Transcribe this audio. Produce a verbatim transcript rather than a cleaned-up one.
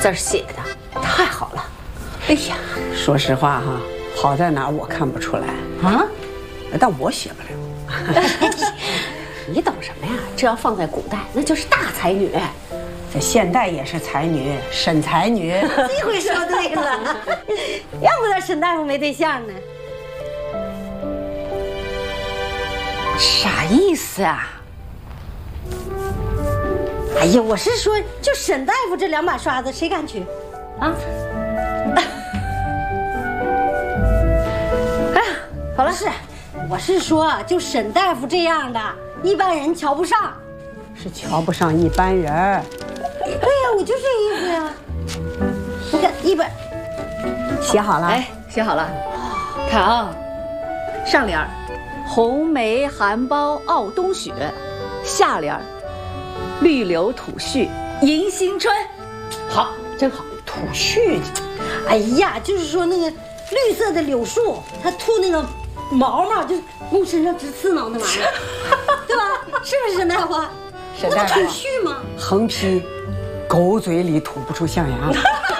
字写的，太好了。哎呀， 说实话哈，好在哪儿我看不出来啊， 但我写不了。 你懂什么呀？这要放在古代，那就是大才女。 在现代也是才女，沈才女。 这回说对了，要不然沈大夫没对象呢。 啥意思啊？ 哎呀，我是说，就沈大夫这两把刷子，谁敢娶？啊？哎呀，好了，是，我是说，就沈大夫这样的，一般人瞧不上。 是瞧不上一般人。 对呀，我就这意思呀。你看，一本写好了。 哎，写好了。看啊，上联儿红梅含苞傲冬雪，下联儿绿柳吐絮迎新春。好，真好。 吐絮。 哎呀，就是说那个绿色的柳树，它吐那个毛嘛，就从身上直刺挠那玩意儿，对吧？是不是沈大夫？ 沈大夫那不吐絮吗？ 横批：狗嘴里吐不出象牙。